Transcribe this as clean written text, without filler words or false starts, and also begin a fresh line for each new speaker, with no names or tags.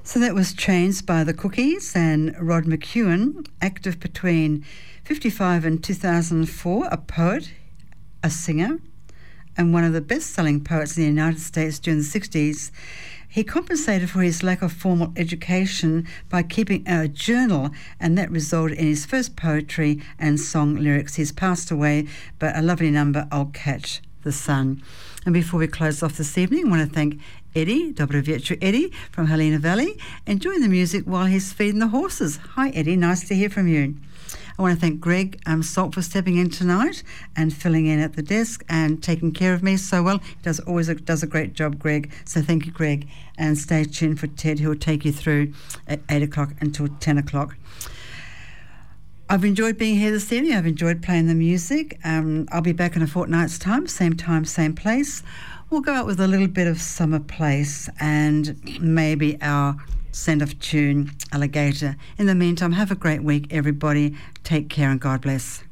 So that was Chains by the Cookies and Rod McEwen, active between 55 and 2004, a poet, a singer, and one of the best-selling poets in the United States during the 60s. He compensated for his lack of formal education by keeping a journal, and that resulted in his first poetry and song lyrics. He's passed away, but a lovely number, I'll Catch the Sun. And before we close off this evening, I want to thank Eddie, Dobro Vietra Eddie from Helena Valley, enjoying the music while he's feeding the horses. Hi Eddie, nice to hear from you. I want to thank Greg Salt for stepping in tonight and filling in at the desk and taking care of me so well. He does a great job, Greg. So thank you, Greg. And stay tuned for Ted, who will take you through at 8 o'clock until 10 o'clock. I've enjoyed being here this evening. I've enjoyed playing the music. I'll be back in a fortnight's time, same place. We'll go out with a little bit of Summer Place and maybe our send-off tune, Alligator. In the meantime, have a great week, everybody. Take care and God bless.